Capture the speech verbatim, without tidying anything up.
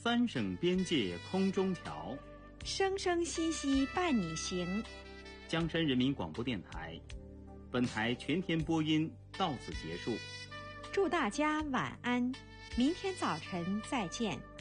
三省边界空中调， 生生息息伴你行。 江山人民广播电台，本台全天播音到此结束。 祝大家晚安，明天早晨再见。